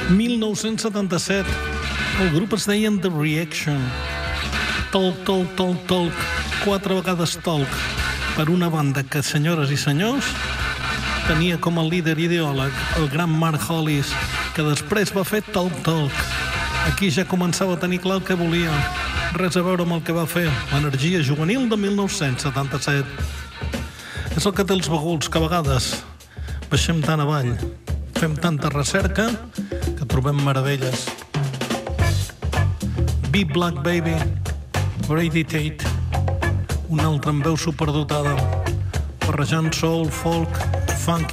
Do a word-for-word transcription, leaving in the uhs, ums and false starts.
mil nou-cents setanta-set, el grup es deien The Reaction. Talk, talk, talk, talk, quatre vegades talk, per una banda que, senyores i senyors, tenia com a líder ideòleg el gran Mark Hollis, que després va fer Talk, talk. Aquí ja començava a tenir clar el que volia, res a veure amb el que va fer l'energia juvenil de mil nou-cents setanta-set. És el que té els beguts, que a vegades baixem tan avall, fem tanta recerca, que trobem meravelles. Be Black Baby, Brady Tate, una altra amb veu superdotada, barrejant soul, folk, funk